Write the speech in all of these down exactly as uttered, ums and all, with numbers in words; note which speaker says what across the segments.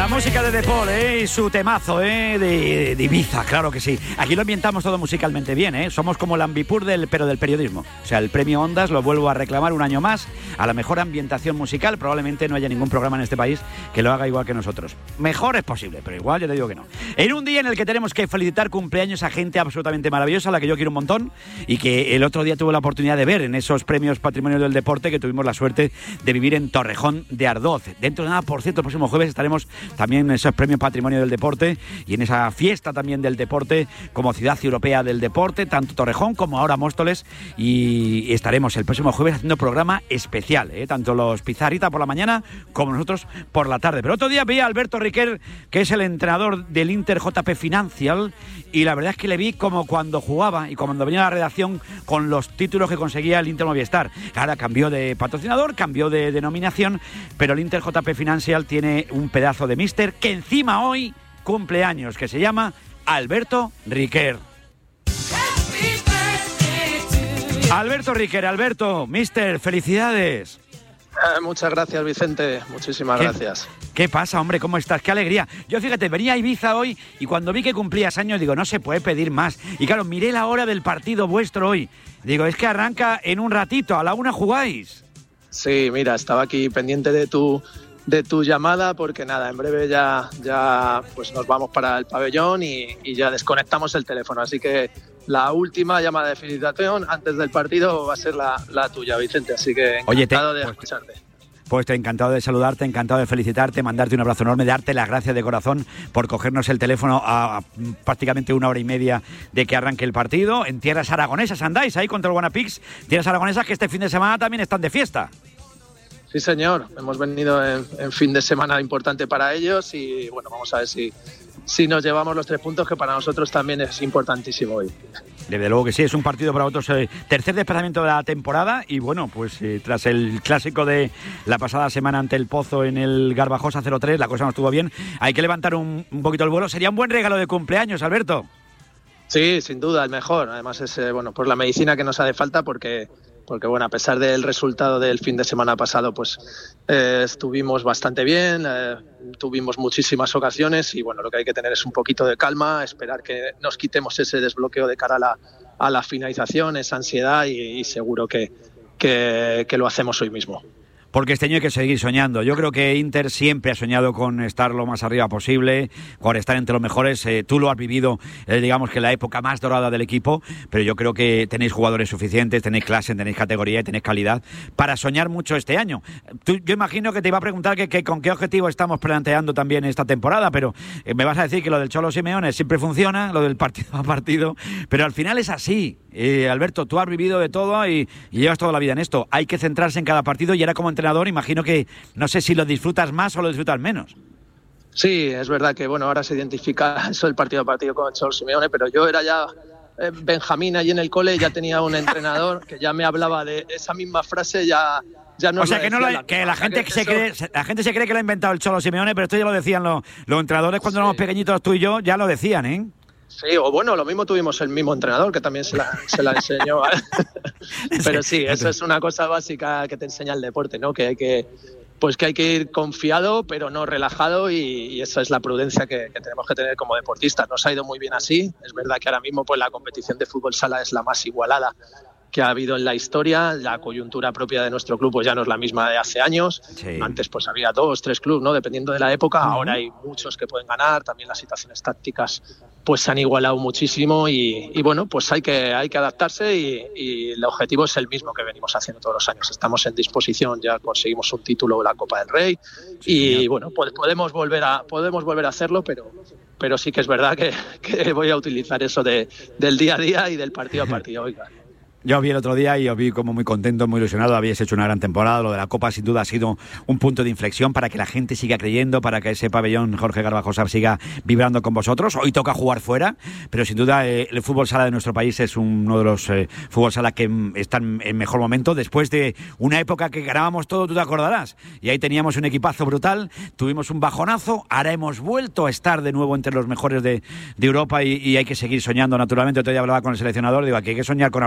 Speaker 1: música de De Paul, ¿eh? Y su temazo, ¿eh? De, de Ibiza, claro que sí. Aquí lo ambientamos todo musicalmente bien, ¿eh? Somos como el Ambipur del, pero del periodismo. O sea, el premio Ondas lo vuelvo a reclamar un año más a la mejor ambientación musical. Probablemente no haya ningún programa en este país que lo haga igual que nosotros. Mejor es posible, pero igual yo te digo que no. En un día en el que tenemos que felicitar cumpleaños a gente absolutamente maravillosa, a la que yo quiero un montón, y que el otro día tuve la oportunidad de ver en esos premios Patrimonio del Deporte que tuvimos la suerte de vivir en Torrejón de Ardoz. Dentro de nada, por cierto, el próximo jueves estaremos también en esos premios Patrimonio del Deporte y en esa fiesta también del deporte como ciudad europea del deporte, tanto Torrejón como ahora Móstoles, y estaremos el próximo jueves haciendo programa especial, ¿eh? Tanto los Pizarrita por la mañana como nosotros por la tarde. Pero otro día vi a Alberto Riquer, que es el entrenador del Inter J P Financial, y la verdad es que le vi como cuando jugaba y cuando venía a la redacción con los títulos que conseguía el Inter Movistar. Ahora cambió de patrocinador, cambió de denominación, pero el Inter J P Financial tiene un pedazo de míster que encima hoy cumple años, que se llama Alberto Riquer. Alberto Riquer, Alberto, míster, felicidades.
Speaker 2: Eh, muchas gracias, Vicente, muchísimas
Speaker 1: ¿Qué,
Speaker 2: gracias.
Speaker 1: ¿Qué pasa, hombre? ¿Cómo estás? ¡Qué alegría! Yo, fíjate, venía a Ibiza hoy y cuando vi que cumplías años, digo, no se puede pedir más. Y claro, miré la hora del partido vuestro hoy. Digo, es que arranca en un ratito, a la una jugáis.
Speaker 2: Sí, mira, estaba aquí pendiente de tu, de tu llamada porque nada, en breve ya, ya pues nos vamos para el pabellón y, y ya desconectamos el teléfono. Así que la última llamada de felicitación antes del partido va a ser la, la tuya, Vicente. Así que encantado Oye, te, de pues, escucharte.
Speaker 1: Pues te encantado de saludarte, encantado de felicitarte, mandarte un abrazo enorme, darte las gracias de corazón por cogernos el teléfono a, a prácticamente una hora y media de que arranque el partido. En tierras aragonesas andáis ahí contra el Guanapix, tierras aragonesas que este fin de semana también están de fiesta.
Speaker 2: Sí, señor, hemos venido en, en fin de semana importante para ellos y bueno, vamos a ver si, si nos llevamos los tres puntos, que para nosotros también es importantísimo hoy.
Speaker 1: Desde luego que sí, es un partido para otros, eh, tercer desplazamiento de la temporada y bueno, pues eh, tras el clásico de la pasada semana ante el Pozo en el Garbajosa cero tres, la cosa no estuvo bien, hay que levantar un, un poquito el vuelo. Sería un buen regalo de cumpleaños, Alberto.
Speaker 2: Sí, sin duda, el mejor, además es eh, bueno, pues la medicina que nos hace falta porque... porque bueno, a pesar del resultado del fin de semana pasado, pues eh, estuvimos bastante bien, eh, tuvimos muchísimas ocasiones y bueno, lo que hay que tener es un poquito de calma, esperar que nos quitemos ese desbloqueo de cara a la, a la finalización, esa ansiedad y, y seguro que, que, que lo hacemos hoy mismo.
Speaker 1: Porque este año hay que seguir soñando. Yo creo que Inter siempre ha soñado con estar lo más arriba posible, con estar entre los mejores. Eh, tú lo has vivido, eh, digamos que la época más dorada del equipo, pero yo creo que tenéis jugadores suficientes, tenéis clase, tenéis categoría y tenéis calidad para soñar mucho este año. Tú, yo imagino que te iba a preguntar que, que con qué objetivo estamos planteando también esta temporada, pero eh, me vas a decir que lo del Cholo Simeone siempre funciona, lo del partido a partido, pero al final es así. Eh, Alberto, tú has vivido de todo y, y llevas toda la vida en esto. Hay que centrarse en cada partido y ahora como entrenador imagino que no sé si lo disfrutas más o lo disfrutas menos.
Speaker 2: Sí, es verdad que bueno, ahora se identifica eso el partido a partido con el Cholo Simeone, pero yo era ya eh, Benjamín allí en el cole, ya tenía un entrenador que ya me hablaba de esa misma frase, ya... Ya no
Speaker 1: o sea, que, no lo,
Speaker 2: la,
Speaker 1: que la gente
Speaker 2: que
Speaker 1: se
Speaker 2: eso...
Speaker 1: cree, la gente se cree que lo ha inventado el Cholo Simeone, pero esto ya lo decían los, los entrenadores cuando sí. éramos pequeñitos tú y yo, ya lo decían, ¿eh?
Speaker 2: Sí, o bueno, lo mismo tuvimos el mismo entrenador que también se la, se la enseñó. Pero sí, eso es una cosa básica que te enseña el deporte, ¿no? Que hay que, pues que hay que ir confiado, pero no relajado y, y esa es la prudencia que, que tenemos que tener como deportistas. Nos ha ido muy bien así. Es verdad que ahora mismo pues la competición de fútbol sala es la más igualada que ha habido en la historia. La coyuntura propia de nuestro club pues ya no es la misma de hace años. Sí. Antes pues había dos, tres clubes, ¿no? Dependiendo de la época. Uh-huh. Ahora hay muchos que pueden ganar. También las situaciones tácticas pues se han igualado muchísimo y, y bueno, pues hay que, hay que adaptarse y, y el objetivo es el mismo que venimos haciendo todos los años. Estamos en disposición, ya conseguimos un título de la Copa del Rey y sí, bueno, pues podemos volver a, podemos volver a hacerlo, pero, pero sí que es verdad que, que voy a utilizar eso de, del día a día y del partido a partido. Oiga.
Speaker 1: Yo os vi el otro día y os vi como muy contento, muy ilusionado. Habéis hecho una gran temporada. Lo de la Copa sin duda ha sido un punto de inflexión para que la gente siga creyendo, para que ese pabellón Jorge Garbajosa siga vibrando con vosotros. Hoy toca jugar fuera, pero sin duda eh, el fútbol sala de nuestro país es uno de los eh, fútbol sala que están en mejor momento. Después de una época que ganábamos todo, tú te acordarás. Y ahí teníamos un equipazo brutal, tuvimos un bajonazo. Ahora hemos vuelto a estar de nuevo entre los mejores de, de Europa y, y hay que seguir soñando naturalmente. Otro día hablaba con el seleccionador, digo, aquí hay que soñar con algo grande ya.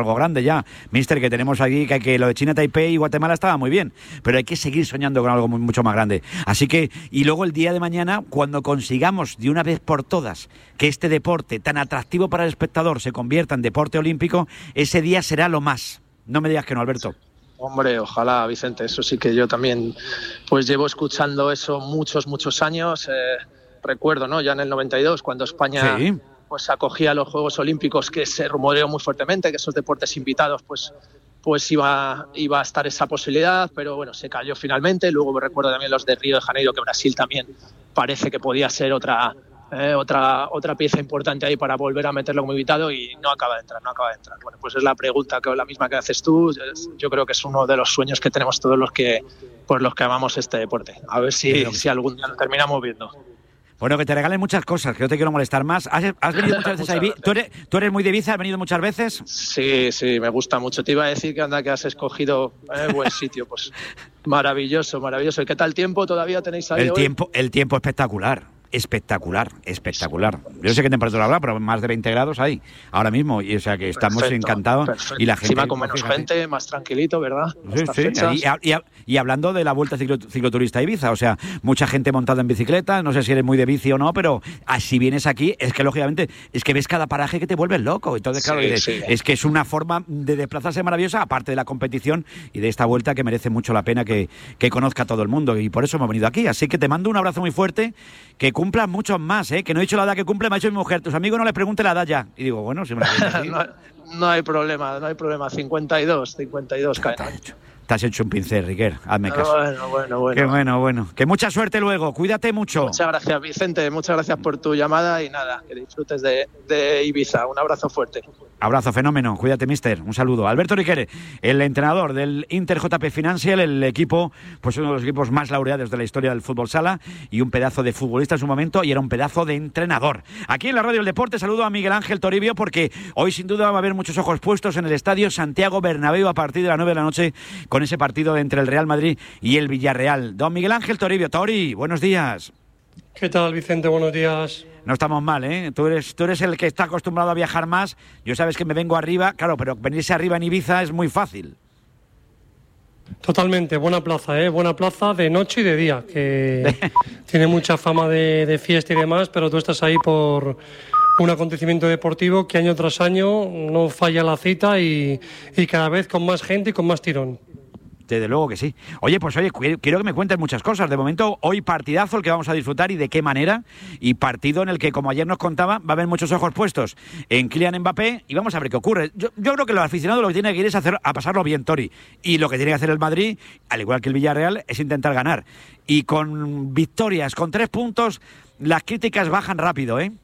Speaker 1: ya, mister, que tenemos aquí, que, que lo de China, Taipei y Guatemala estaba muy bien, pero hay que seguir soñando con algo muy, mucho más grande. Así que, y luego el día de mañana, cuando consigamos de una vez por todas que este deporte tan atractivo para el espectador se convierta en deporte olímpico, ese día será lo más. No me digas que no, Alberto.
Speaker 2: Hombre, ojalá, Vicente, eso sí que yo también pues llevo escuchando eso muchos, muchos años. Eh, recuerdo, ¿no? Ya en el noventa y dos, cuando España sí. pues acogía los Juegos Olímpicos, que se rumoreó muy fuertemente que esos deportes invitados pues pues iba, iba a estar esa posibilidad, pero bueno, se cayó finalmente. Luego me recuerdo también los de Río de Janeiro, que Brasil también parece que podía ser otra... Eh, otra otra pieza importante ahí para volver a meterlo como invitado y no acaba de entrar, no acaba de entrar. Bueno, pues es la pregunta, que la misma que haces tú. Yo creo que es uno de los sueños que tenemos todos los que por los que amamos este deporte. A ver si, si algún día lo terminamos viendo.
Speaker 1: Bueno, que te regalen muchas cosas, que no te quiero molestar más. ¿Has, has venido muchas veces a Ibiza? ¿Tú eres, ¿Tú eres muy de Ibiza? ¿Has venido muchas veces?
Speaker 2: Sí, sí, me gusta mucho. Te iba a decir que anda, que has escogido eh, buen sitio. Pues maravilloso, maravilloso. ¿Y qué tal el tiempo? ¿Todavía tenéis ahí
Speaker 1: el
Speaker 2: hoy?
Speaker 1: tiempo, el tiempo espectacular. Espectacular, espectacular. Yo sé qué temperatura habrá, pero más de veinte grados hay ahora mismo. Y o sea que estamos perfecto, encantados. Perfecto. Y la gente,
Speaker 2: encima con menos fíjate. gente, más tranquilito, ¿verdad?
Speaker 1: Sí, sí. Y, y, y hablando de la Vuelta ciclo, Cicloturista a Ibiza, o sea, mucha gente montada en bicicleta, no sé si eres muy de bici o no, pero si vienes aquí, es que lógicamente, es que ves cada paraje que te vuelves loco. Entonces, claro, sí, es, sí. es que es una forma de desplazarse maravillosa, aparte de la competición y de esta vuelta que merece mucho la pena que, que conozca todo el mundo. Y por eso hemos venido aquí. Así que te mando un abrazo muy fuerte, que cumplan muchos más, ¿eh? Que no he dicho la edad que cumple, me ha dicho mi mujer, tus amigos no les pregunte la edad ya. Y digo, bueno, si me la
Speaker 2: no, no hay problema, no hay problema, cincuenta y dos, cincuenta y dos caen.
Speaker 1: Te has hecho un pincel, Riquer, hazme caso.
Speaker 2: Bueno, bueno, bueno.
Speaker 1: Qué bueno, bueno. Que mucha suerte luego, cuídate mucho.
Speaker 2: Muchas gracias, Vicente, muchas gracias por tu llamada y nada, que disfrutes de, de Ibiza. Un abrazo fuerte.
Speaker 1: Abrazo, fenómeno. Cuídate, mister. Un saludo. Alberto Riquer, el entrenador del Inter J P Financial, el equipo, pues uno de los equipos más laureados de la historia del fútbol sala y un pedazo de futbolista en su momento y era un pedazo de entrenador. Aquí en la Radio del Deporte saludo a Miguel Ángel Toribio porque hoy sin duda va a haber muchos ojos puestos en el Estadio Santiago Bernabéu a partir de las nueve de la noche con ese partido entre el Real Madrid y el Villarreal. Don Miguel Ángel Toribio. Tori, buenos días.
Speaker 3: ¿Qué tal, Vicente? Buenos días.
Speaker 1: No estamos mal, ¿eh? Tú eres, tú eres el que está acostumbrado a viajar más. Yo sabes que me vengo arriba, claro, pero venirse arriba en Ibiza es muy fácil.
Speaker 3: Totalmente, buena plaza, ¿eh? Buena plaza de noche y de día, que tiene mucha fama de, de fiesta y demás, pero tú estás ahí por un acontecimiento deportivo que año tras año no falla la cita y, y cada vez con más gente y con más tirón.
Speaker 1: Desde luego que sí. Oye, pues oye, quiero que me cuentes muchas cosas. De momento, hoy partidazo el que vamos a disfrutar y de qué manera. Y partido en el que, como ayer nos contaba, va a haber muchos ojos puestos en Kylian Mbappé y vamos a ver qué ocurre. Yo, yo creo que los aficionados lo que tienen que ir es hacer, a pasarlo bien, Tori. Y lo que tiene que hacer el Madrid, al igual que el Villarreal, es intentar ganar. Y con victorias, con tres puntos, las críticas bajan rápido, ¿eh?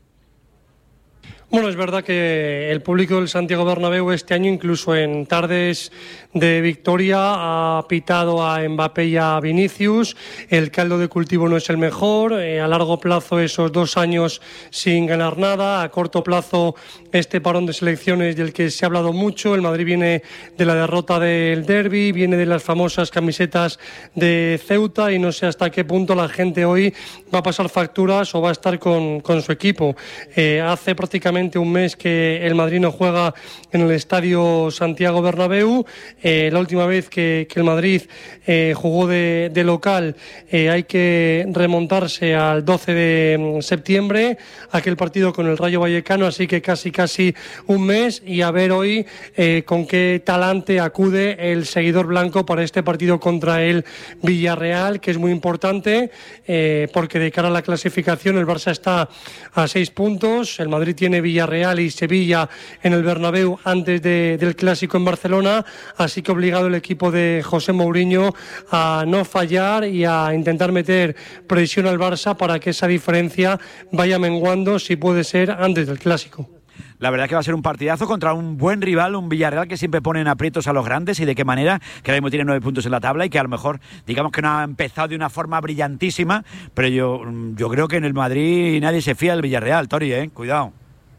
Speaker 3: Bueno, es verdad que el público del Santiago Bernabéu este año, incluso en tardes de victoria, ha pitado a Mbappé y a Vinicius. El caldo de cultivo no es el mejor. Eh, a largo plazo, esos dos años sin ganar nada. A corto plazo, este parón de selecciones del que se ha hablado mucho. El Madrid viene de la derrota del derbi, viene de las famosas camisetas de Ceuta y no sé hasta qué punto la gente hoy va a pasar facturas o va a estar con, con su equipo. Eh, hace prácticamente un mes que el Madrid no juega en el Estadio Santiago Bernabéu. Eh, la última vez que, que el Madrid eh, jugó de, de local eh, hay que remontarse al doce de septiembre, aquel partido con el Rayo Vallecano, así que casi casi un mes y a ver hoy eh, con qué talante acude el seguidor blanco para este partido contra el Villarreal, que es muy importante eh, porque de cara a la clasificación el Barça está a seis puntos, el Madrid tiene Villarreal y Sevilla en el Bernabéu antes de, del Clásico en Barcelona, así que obligado el equipo de José Mourinho a no fallar y a intentar meter presión al Barça para que esa diferencia vaya menguando, si puede ser, antes del Clásico.
Speaker 1: La verdad que va a ser un partidazo contra un buen rival, un Villarreal que siempre pone en aprietos a los grandes y de qué manera, que ahora mismo tiene nueve puntos en la tabla y que a lo mejor, digamos que no ha empezado de una forma brillantísima, pero yo, yo creo que en el Madrid nadie se fía del Villarreal, Tori, ¿eh? Cuidado.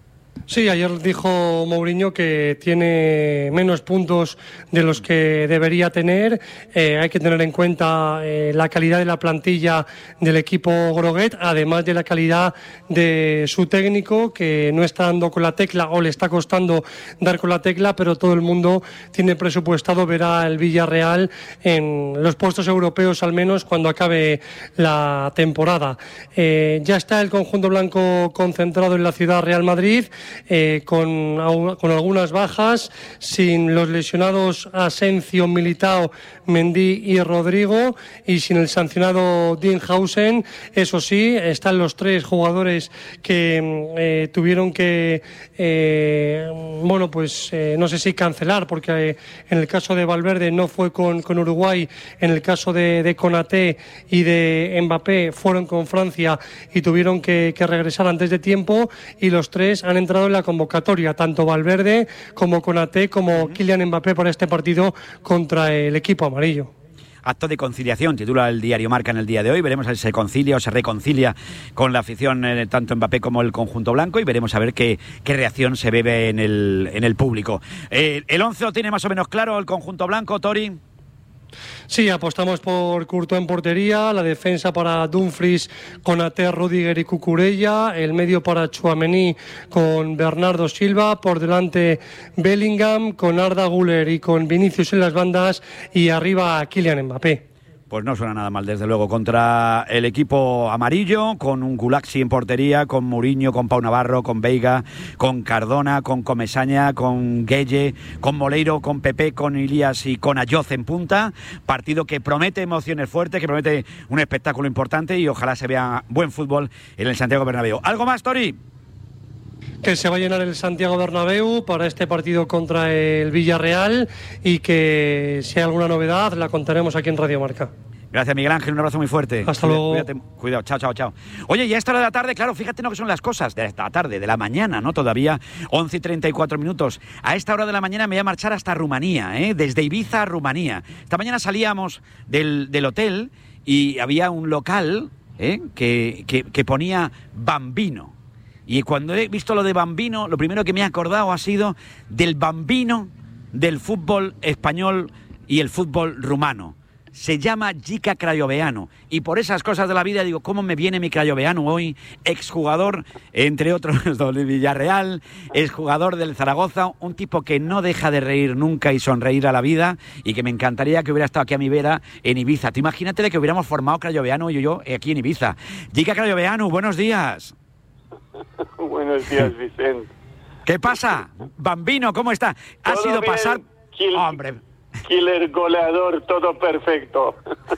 Speaker 3: Sí, ayer dijo Mourinho que tiene menos puntos de los que debería tener. Eh, hay que tener en cuenta eh, la calidad de la plantilla del equipo Groguet, además de la calidad de su técnico, que no está dando con la tecla o le está costando dar con la tecla, pero todo el mundo tiene presupuestado ver al Villarreal en los puestos europeos, al menos cuando acabe la temporada. Eh, ya está el conjunto blanco concentrado en la ciudad Real Madrid. Eh, con, con algunas bajas, sin los lesionados Asencio, Militao, Mendy y Rodrigo, y sin el sancionado Dinhausen. Eso sí, están los tres jugadores que eh, tuvieron que, eh, bueno, pues eh, no sé si cancelar, porque eh, en el caso de Valverde no fue con, con Uruguay, en el caso de, de Konaté y de Mbappé fueron con Francia y tuvieron que, que regresar antes de tiempo, y los tres han entrado en la convocatoria, tanto Valverde como Konaté como Kylian Mbappé, para este partido contra el equipo amarillo.
Speaker 1: Acto de conciliación, titula el diario Marca en el día de hoy. Veremos si se concilia o se reconcilia con la afición, eh, tanto Mbappé como el conjunto blanco, y veremos a ver qué, qué reacción se bebe en el, en el público. Eh, ¿El once lo tiene más o menos claro el conjunto blanco, Tori?
Speaker 3: Sí, apostamos por Courtois en portería, la defensa para Dumfries, Konaté, Rudiger y Cucurella, el medio para Tchouaméni con Bernardo Silva, por delante Bellingham con Arda Güler y con Vinicius en las bandas, y arriba Kylian Mbappé.
Speaker 1: Pues no suena nada mal, desde luego, contra el equipo amarillo, con un Gulaxi en portería, con Mourinho, con Pau Navarro, con Veiga, con Cardona, con Comesaña, con Gueye, con Moleiro, con Pepe, con Ilías y con Ayoz en punta. Partido que promete emociones fuertes, que promete un espectáculo importante, y ojalá se vea buen fútbol en el Santiago Bernabéu. ¿Algo más, Tori?
Speaker 3: Que se va a llenar el Santiago Bernabéu para este partido contra el Villarreal, y que si hay alguna novedad la contaremos aquí en Radio Marca.
Speaker 1: Gracias, Miguel Ángel, un abrazo muy fuerte.
Speaker 3: Hasta luego.
Speaker 1: Cuídate, cuidado, chao, chao, chao. Oye, y a esta hora de la tarde, claro, fíjate lo que son las cosas, de esta tarde, de la mañana, ¿no? Todavía once y treinta y cuatro minutos. A esta hora de la mañana me voy a marchar hasta Rumanía, ¿eh? Desde Ibiza a Rumanía. Esta mañana salíamos del, del hotel y había un local, ¿eh? que, que, que ponía Bambino. Y cuando he visto lo de Bambino, lo primero que me he acordado ha sido del Bambino del fútbol español y el fútbol rumano. Se llama Jica Craioveanu, y por esas cosas de la vida digo, ¿cómo me viene mi Craioveanu hoy? Exjugador, entre otros, del Villarreal, exjugador del Zaragoza, un tipo que no deja de reír nunca y sonreír a la vida, y que me encantaría que hubiera estado aquí a mi vera en Ibiza. Tú imagínate de que hubiéramos formado Craioveanu y yo aquí en Ibiza. Jica Craioveanu, buenos días.
Speaker 4: Buenos días, Vicente.
Speaker 1: ¿Qué pasa? Bambino, ¿cómo está? Ha
Speaker 4: Todo
Speaker 1: sido
Speaker 4: bien,
Speaker 1: pasar...
Speaker 4: Kill,
Speaker 1: Hombre...
Speaker 4: Killer, goleador, todo perfecto.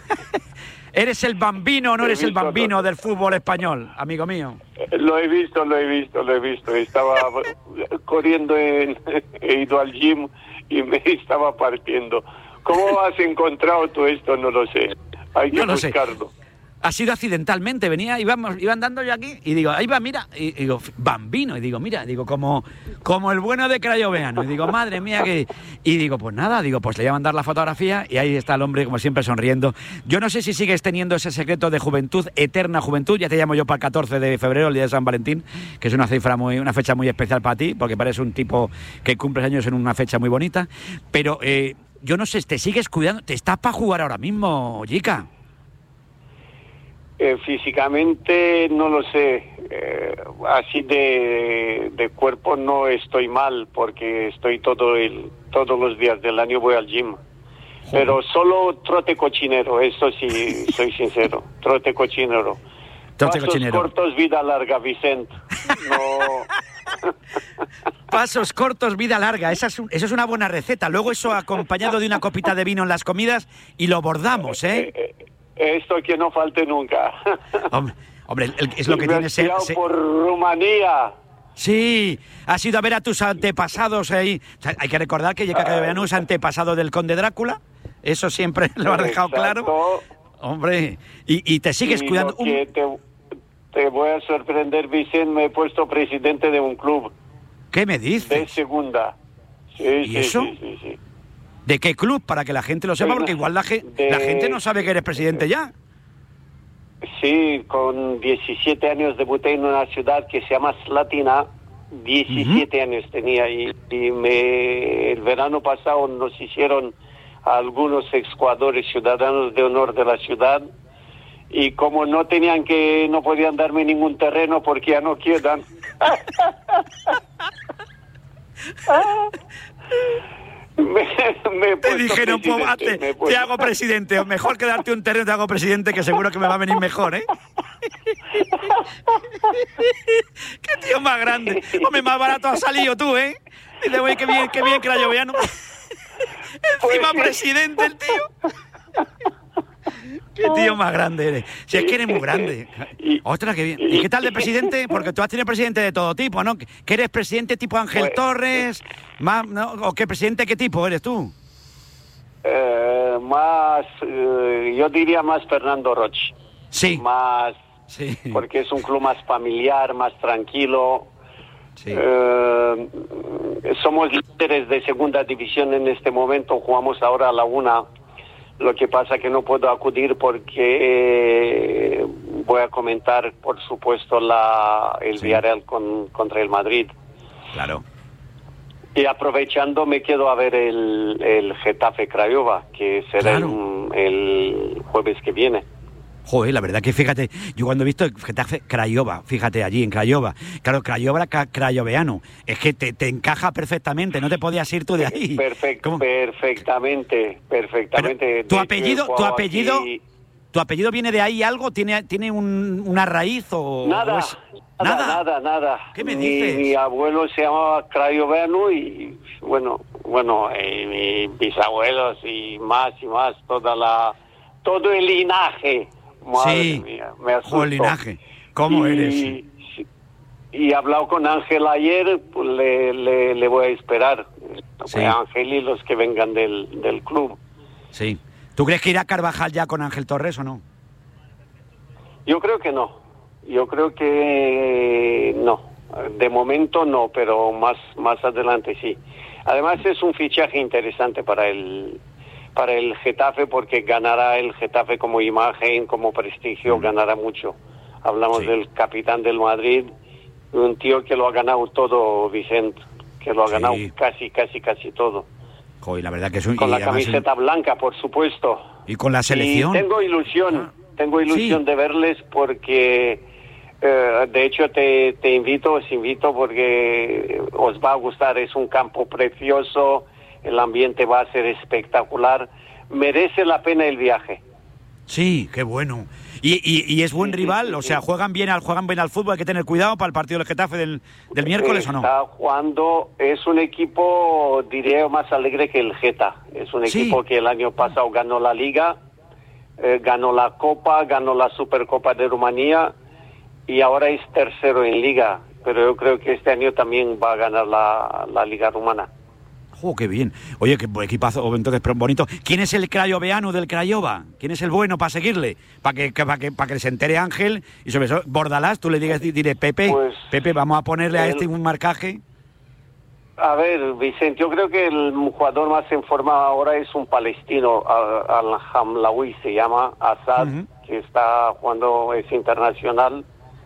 Speaker 1: ¿Eres el Bambino o no
Speaker 4: He
Speaker 1: eres el
Speaker 4: visto
Speaker 1: Bambino
Speaker 4: todo.
Speaker 1: del fútbol español, amigo mío?
Speaker 4: Lo he visto, lo he visto, lo he visto. Estaba corriendo, en, he ido al gym y me estaba partiendo. ¿Cómo has encontrado todo esto? No lo sé. Hay que
Speaker 1: No lo
Speaker 4: buscarlo.
Speaker 1: sé. Ha sido accidentalmente, venía, íbamos, iba andando yo aquí y digo, ahí va, mira, y, y digo, Bambino, y digo, mira, digo, como, como el bueno de Craioveanu, y digo, madre mía, que... Y digo, pues nada, digo, pues le voy a mandar la fotografía, y ahí está el hombre, como siempre, sonriendo. Yo no sé si sigues teniendo ese secreto de juventud, eterna juventud, ya te llamo yo para el catorce de febrero, el día de San Valentín, que es una cifra muy, una fecha muy especial para ti, porque pareces un tipo que cumples años en una fecha muy bonita, pero eh, yo no sé, ¿te sigues cuidando? ¿Te estás para jugar ahora mismo, Jica?
Speaker 4: Eh, físicamente no lo sé, eh, así de, de cuerpo no estoy mal, porque estoy todo el, todos los días del año voy al gym, pero solo trote cochinero, eso sí, soy sincero, trote cochinero.
Speaker 1: Trote
Speaker 4: Pasos
Speaker 1: cochinero.
Speaker 4: cortos, vida larga, Vicente. No...
Speaker 1: Pasos cortos, vida larga, esa es, un, eso es una buena receta, luego eso acompañado de una copita de vino en las comidas y lo bordamos, ¿eh?
Speaker 4: eh, eh Esto que no falte nunca.
Speaker 1: Hombre, hombre el, es lo que tiene ser...
Speaker 4: ser por Rumanía.
Speaker 1: Sí, has ido a ver a tus antepasados ahí. O sea, hay que recordar que Jica Craioveanu es antepasado del conde Drácula. Eso siempre lo has dejado
Speaker 4: Exacto.
Speaker 1: claro. Hombre, y, y te sigues
Speaker 4: y
Speaker 1: cuidando...
Speaker 4: Lo que te, te voy a sorprender, Vicente, me he puesto presidente de un club.
Speaker 1: ¿Qué me
Speaker 4: De
Speaker 1: dices?
Speaker 4: segunda. Sí,
Speaker 1: ¿Y
Speaker 4: sí,
Speaker 1: eso?
Speaker 4: Sí, sí, sí.
Speaker 1: ¿De qué club? Para que la gente lo sepa, porque igual la, ge-
Speaker 4: de...
Speaker 1: la gente no sabe que eres presidente ya.
Speaker 4: Sí, con diecisiete años debuté en una ciudad que se llama Slatina, diecisiete uh-huh. años tenía y, y me, el verano pasado nos hicieron a algunos exjugadores ciudadanos de honor de la ciudad y como no tenían que, no podían darme ningún terreno porque ya no quedan. me, me
Speaker 1: te dijeron, pues, hazte, te puesto... hago presidente, o mejor que darte un terreno te hago presidente, que seguro que me va a venir mejor, ¿eh? Qué tío más grande. Hombre, más barato ha salido tú, ¿eh? Y le voy, qué bien, qué bien que la lloveano. Encima pues... presidente el tío. Qué tío más grande eres. Si es que eres muy grande. Ostras, qué bien. ¿Y qué tal de presidente? Porque tú has tenido presidente de todo tipo, ¿no? ¿Que eres presidente tipo Ángel pues, Torres? Más, ¿no? ¿O qué presidente qué tipo eres tú?
Speaker 4: Eh, más, eh, yo diría más Fernando Roche.
Speaker 1: Sí.
Speaker 4: Más, sí. Porque es un club más familiar, más tranquilo. Sí. Eh, somos líderes de segunda división en este momento. Jugamos ahora a la una. Lo que pasa que no puedo acudir porque eh, voy a comentar, por supuesto, la el sí. Villarreal con, contra el Madrid.
Speaker 1: Claro.
Speaker 4: Y aprovechando me quedo a ver el, el Getafe Craiova, que será claro. el, el jueves que viene.
Speaker 1: Joder, la verdad que fíjate, yo cuando he visto Getafe Craiova, fíjate allí en Craiova, claro, Craiova era crayoveano, es que te, te encaja perfectamente, no te podías ir tú de ahí.
Speaker 4: Perfect, perfectamente, perfectamente.
Speaker 1: Pero, ¿Tu apellido, tu apellido, aquí... tu apellido viene de ahí algo? ¿Tiene, tiene un, una raíz o...?
Speaker 4: Nada,
Speaker 1: o es...
Speaker 4: nada, nada, nada, nada.
Speaker 1: ¿Qué me dices?
Speaker 4: Mi, mi abuelo se llamaba Crayoveano y, bueno, bueno, eh, mis bisabuelos y más y más, toda la, todo el linaje. Madre
Speaker 1: sí,
Speaker 4: mía, me asustó.
Speaker 1: El linaje. ¿Cómo
Speaker 4: y,
Speaker 1: eres?
Speaker 4: Y he hablado con Ángel ayer, pues le, le, le voy a esperar. Sí. Ángel y los que vengan del, del club.
Speaker 1: Sí. ¿Tú crees que irá Carvajal ya con Ángel Torres o no?
Speaker 4: Yo creo que no. Yo creo que no. De momento no, pero más, más adelante sí. Además es un fichaje interesante para el... para el Getafe, porque ganará el Getafe como imagen, como prestigio, mm. ganará mucho. Hablamos sí. del capitán del Madrid, un tío que lo ha ganado todo, Vicente, que lo ha sí. ganado casi, casi, casi todo.
Speaker 1: Joder, la verdad que es un...
Speaker 4: Con la camiseta el... blanca, por supuesto.
Speaker 1: Y con la selección.
Speaker 4: Y tengo ilusión, ah. tengo ilusión sí. de verles porque, eh, de hecho, te, te invito, os invito porque os va a gustar, es un campo precioso, el ambiente va a ser espectacular, merece la pena el viaje.
Speaker 1: Sí, qué bueno. ¿Y, y, y es buen sí, rival? Sí, sí, o sea, ¿juegan bien al juegan bien al fútbol? ¿Hay que tener cuidado para el partido del Getafe del, del miércoles
Speaker 4: Está
Speaker 1: o no?
Speaker 4: Está jugando, es un equipo, diría, más alegre que el Geta. Es un equipo sí. que el año pasado ganó la Liga, eh, ganó la Copa, ganó la Supercopa de Rumanía y ahora es tercero en Liga. Pero yo creo que este año también va a ganar la, la Liga Rumana.
Speaker 1: ¡Oh, qué bien! Oye, qué equipazo, entonces, bonito. ¿Quién es el crayoveano del Craiova? ¿Quién es el bueno para seguirle? Para que, para que, para que se entere Ángel y sobre eso, Bordalás, tú le digas, diré, Pepe, pues, Pepe, vamos a ponerle el, a este un marcaje.
Speaker 4: A ver, Vicente, yo creo que el jugador más en forma ahora es un palestino, Al-Hamlaoui se llama, Assad, uh-huh. que está jugando, es internacional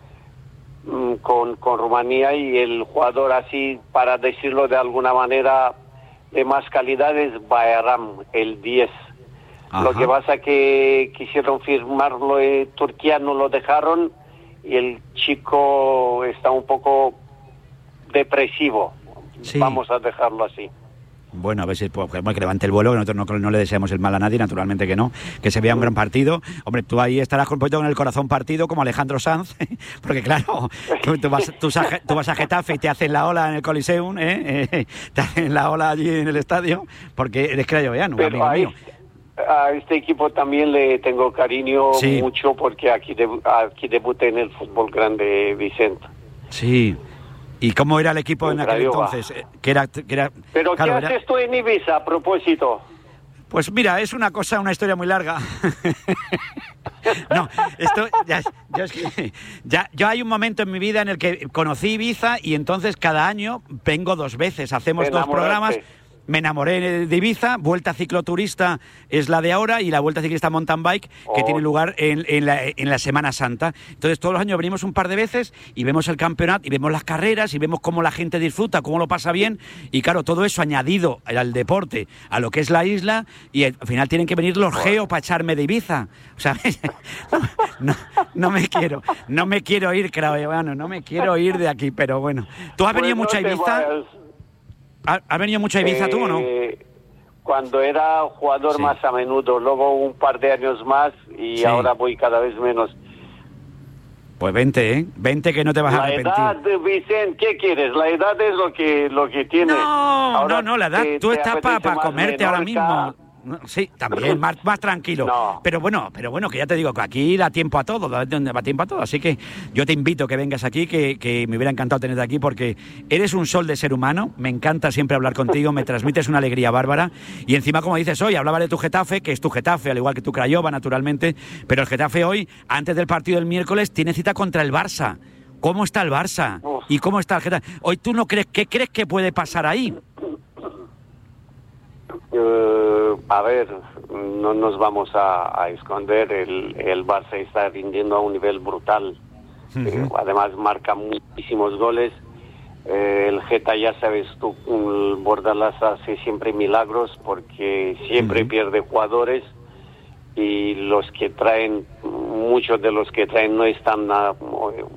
Speaker 4: mm, con, con Rumanía, y el jugador así, para decirlo de alguna manera, de más calidad es Bayram, el diez. Ajá. Lo que pasa que quisieron firmarlo en Turquía, no lo dejaron y el chico está un poco depresivo. Sí. Vamos a dejarlo así.
Speaker 1: Bueno, a ver si pues, que levante el vuelo, que nosotros no, no le deseamos el mal a nadie, naturalmente que no, que se vea un gran partido. Hombre, tú ahí estarás un poquito con el corazón partido, como Alejandro Sanz, porque claro, tú, tú, vas, tú, tú vas a Getafe y te hacen la ola en el Coliseum, ¿eh? Eh, te hacen la ola allí en el estadio, porque eres crayoveano, amigo
Speaker 4: ahí,
Speaker 1: mío.
Speaker 4: A este equipo también le tengo cariño sí. mucho, porque aquí, debu aquí debuté en el fútbol grande, Vicente.
Speaker 1: Sí. ¿Y cómo era el equipo en, en aquel Craiova. entonces? ¿Que era, que era,
Speaker 4: ¿Pero
Speaker 1: claro,
Speaker 4: qué haces
Speaker 1: era...
Speaker 4: tú en Ibiza, a propósito?
Speaker 1: Pues mira, es una cosa, una historia muy larga. No, esto ya, yo, es que, ya, yo hay un momento en mi vida en el que conocí Ibiza y entonces cada año vengo dos veces, hacemos dos programas. me enamoré de Ibiza. Vuelta cicloturista es la de ahora y la Vuelta Ciclista Mountain Bike que oh. tiene lugar en, en, la, en la Semana Santa. Entonces todos los años venimos un par de veces y vemos el campeonato y vemos las carreras y vemos cómo la gente disfruta, cómo lo pasa bien y claro, todo eso añadido al deporte, a lo que es la isla y al final tienen que venir los geos para echarme de Ibiza. O sea, no, no, no me quiero, no me quiero ir, Cravellano, no me quiero ir de aquí, pero bueno. ¿Tú has
Speaker 4: pues
Speaker 1: venido
Speaker 4: no
Speaker 1: mucho a Ibiza? ¿Has venido mucho a Ibiza eh, tú o no?
Speaker 4: Cuando era jugador sí. más a menudo, luego un par de años más y sí. ahora voy cada vez menos.
Speaker 1: Pues vente, ¿eh? Vente que no te vas
Speaker 4: la
Speaker 1: a arrepentir.
Speaker 4: La edad, Vicente, ¿qué quieres? La edad es lo que lo que tienes.
Speaker 1: No, ahora no, no, la edad, te, tú te estás para pa comerte ahora mismo. Sí, también, más, más tranquilo. No. Pero bueno, pero bueno, que ya te digo que aquí da tiempo a todo, da, da tiempo a todo. Así que yo te invito a que vengas aquí, que, que me hubiera encantado tenerte aquí porque eres un sol de ser humano. Me encanta siempre hablar contigo, me transmites una alegría bárbara. Y encima, como dices hoy, hablaba de tu Getafe, que es tu Getafe, al igual que tu Craiova, naturalmente. Pero el Getafe hoy, antes del partido del miércoles, tiene cita contra el Barça. ¿Cómo está el Barça? Uf. ¿Y cómo está el Getafe? Hoy tú no crees, ¿qué crees que puede pasar ahí?
Speaker 4: Uh, a ver, no nos vamos a, a esconder, el, el Barça está rindiendo a un nivel brutal, uh-huh. eh, además marca muchísimos goles, eh, el Geta ya sabes tú, el Bordalás hace siempre milagros porque siempre uh-huh. pierde jugadores y los que traen, muchos de los que traen no están a, a,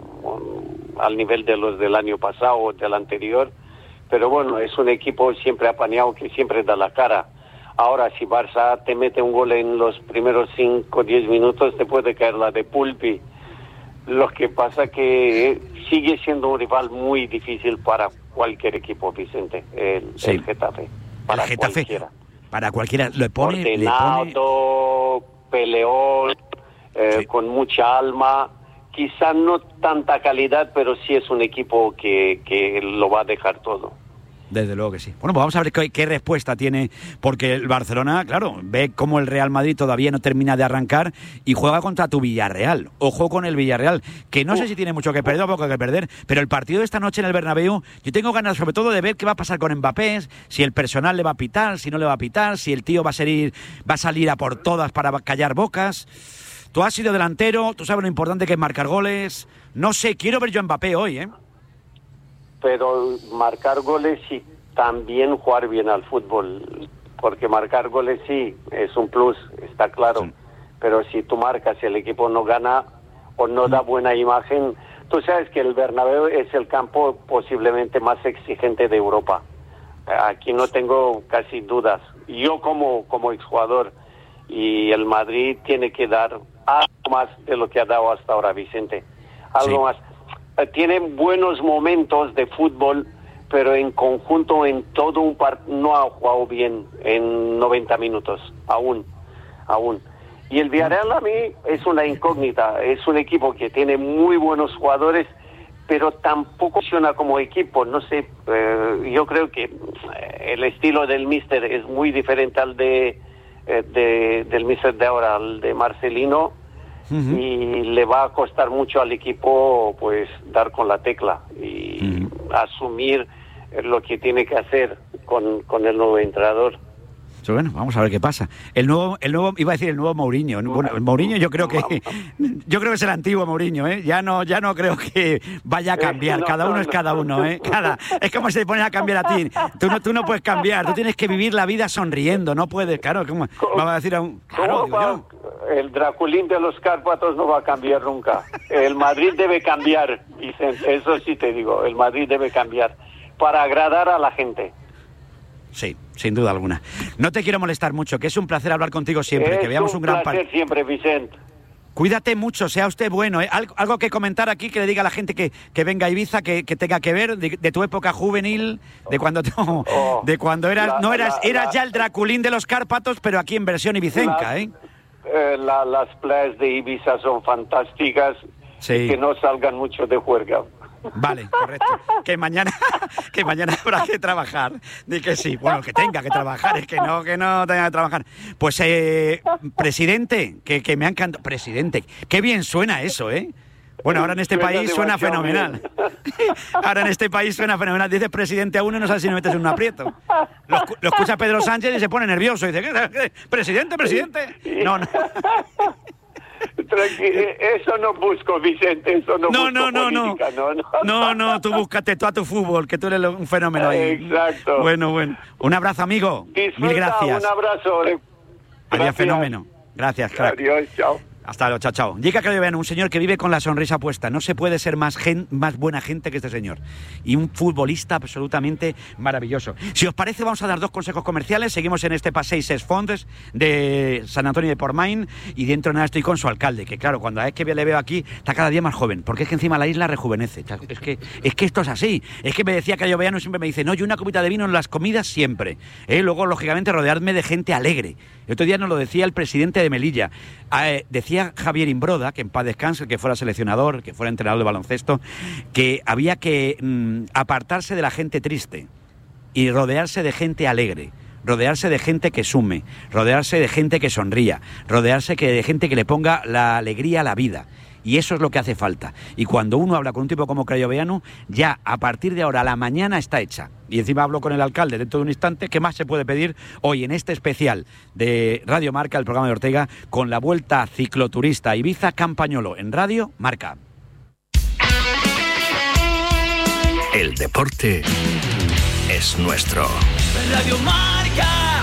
Speaker 4: al nivel de los del año pasado o del anterior. Pero bueno, es un equipo siempre apañado que siempre da la cara. Ahora, si Barça te mete un gol en los primeros cinco o diez minutos, te puede caer la de Pulpi. Lo que pasa que sigue siendo un rival muy difícil para cualquier equipo, Vicente, el, sí. el Getafe. Para
Speaker 1: el Getafe,
Speaker 4: cualquiera.
Speaker 1: Para cualquiera. Le pone,
Speaker 4: Ordenado,
Speaker 1: le pone...
Speaker 4: peleón, eh, sí. con mucha alma. Quizá no tanta calidad, pero sí es un equipo que, que lo va a dejar todo.
Speaker 1: Desde luego que sí. Bueno, pues vamos a ver qué, qué respuesta tiene, porque el Barcelona, claro, ve cómo el Real Madrid todavía no termina de arrancar y juega contra tu Villarreal. Ojo con el Villarreal, que no Uf. sé si tiene mucho que perder o poco que perder, pero el partido de esta noche en el Bernabéu, yo tengo ganas sobre todo de ver qué va a pasar con Mbappé, si el personal le va a pitar, si no le va a pitar, si el tío va a salir, va a salir a por todas para callar bocas. Tú has sido delantero, tú sabes lo importante que es marcar goles. No sé, quiero ver yo a Mbappé hoy, ¿eh?
Speaker 4: Pero marcar goles y también jugar bien al fútbol. Porque marcar goles sí, es un plus, está claro. Sí. Pero si tú marcas y el equipo no gana o no da buena imagen... Tú sabes que el Bernabéu es el campo posiblemente más exigente de Europa. Aquí no tengo casi dudas. Yo como, como exjugador... Y el Madrid tiene que dar algo más de lo que ha dado hasta ahora, Vicente. Algo sí. más. Tienen buenos momentos de fútbol, pero en conjunto, en todo un partido, no ha jugado bien en noventa minutos, aún, aún. Y el Villarreal a mí es una incógnita. Es un equipo que tiene muy buenos jugadores, pero tampoco funciona como equipo. No sé, eh, yo creo que el estilo del míster es muy diferente al de... De, del míster de ahora, el de Marcelino, uh-huh. y le va a costar mucho al equipo pues dar con la tecla y uh-huh. asumir lo que tiene que hacer con, con el nuevo entrenador.
Speaker 1: Bueno, vamos a ver qué pasa. El nuevo, el nuevo, iba a decir el nuevo Mourinho. Bueno, el Mourinho yo creo que, yo creo que es el antiguo Mourinho, ¿eh? Ya no, ya no creo que vaya a cambiar. Cada uno es cada uno, ¿eh? Cada, es como si te pones a cambiar a ti. Tú no, tú no puedes cambiar. Tú tienes que vivir la vida sonriendo. No puedes, claro. ¿Cómo va a decir a un? Claro, digo yo.
Speaker 4: El Draculín de los Cárpatos no va a cambiar nunca. El Madrid debe cambiar, Vicente. Eso sí te digo. El Madrid debe cambiar para agradar a la gente.
Speaker 1: Sí, sin duda alguna. No te quiero molestar mucho, que es un placer hablar contigo siempre,
Speaker 4: es
Speaker 1: que veamos un, un gran
Speaker 4: partido. siempre, Vicente.
Speaker 1: Cuídate mucho, sea usted bueno, ¿eh? Algo, algo que comentar aquí, que le diga a la gente que, que venga a Ibiza, que, que tenga que ver de, de tu época juvenil, de cuando tú, oh, de cuando eras, la, no eras, la, eras la, ya el Draculín de los Cárpatos, pero aquí en versión ibicenca, la, ¿eh?
Speaker 4: eh la, las playas de Ibiza son fantásticas, sí. Que no salgan mucho de juerga.
Speaker 1: Vale, correcto. Que mañana, que mañana habrá que trabajar. Di que sí. Bueno, que tenga que trabajar, es que no, que no tenga que trabajar. Pues, eh, presidente, que, que me ha encantado. Presidente, qué bien suena eso, ¿eh? Bueno, ahora en este
Speaker 4: Suena
Speaker 1: país suena
Speaker 4: demasiado
Speaker 1: fenomenal.
Speaker 4: bien.
Speaker 1: Ahora en este país suena fenomenal. Dices presidente a uno y no sabes si no metes en un aprieto. Lo, escu- lo escucha Pedro Sánchez y se pone nervioso. Y dice, ¿qué, qué? ¿Presidente, presidente? No, no.
Speaker 4: Tranquilo, eso no busco, Vicente, eso no,
Speaker 1: No,
Speaker 4: busco
Speaker 1: no, no, no.
Speaker 4: política, no, no.
Speaker 1: No, no, tú búscate tú a tu fútbol, que tú eres lo- un fenómeno ahí.
Speaker 4: Exacto.
Speaker 1: Bueno, bueno. Un abrazo, amigo.
Speaker 4: Disfruta,
Speaker 1: Mil gracias.
Speaker 4: un abrazo.
Speaker 1: Adiós,
Speaker 4: Gracias.
Speaker 1: fenómeno. Gracias, crack.
Speaker 4: Adiós, chao.
Speaker 1: Hasta luego, chao, chao. Llega Cayo Beanu, un señor que vive con la sonrisa puesta. No se puede ser más, gen, más buena gente que este señor. Y un futbolista absolutamente maravilloso. Si os parece, vamos a dar dos consejos comerciales. Seguimos en este Passeig Es Fonts de San Antonio de Portmain. Y dentro de nada estoy con su alcalde, que claro, cuando es que le veo aquí, está cada día más joven. Porque es que encima la isla rejuvenece. Es que, es que esto es así. Es que me decía Cayo Beanu, siempre me dice, no, yo una copita de vino en las comidas siempre. ¿Eh? Luego, lógicamente, rodearme de gente alegre. El otro día nos lo decía el presidente de Melilla. Eh, decía Javier Imbroda, que en paz descanse, que fuera seleccionador, que fuera entrenador de baloncesto, que había que mm, apartarse de la gente triste y rodearse de gente alegre, rodearse de gente que sume, rodearse de gente que sonría, rodearse que, de gente que le ponga la alegría a la vida. Y eso es lo que hace falta. Y cuando uno habla con un tipo como Cayo Beanu, ya a partir de ahora la mañana está hecha. Y encima hablo con el alcalde dentro de un instante. ¿Qué más se puede pedir hoy en este especial de Radio Marca, el programa de Ortega, con la vuelta cicloturista Ibiza Campañolo en Radio Marca?
Speaker 5: El deporte es nuestro.
Speaker 6: Radio Marca.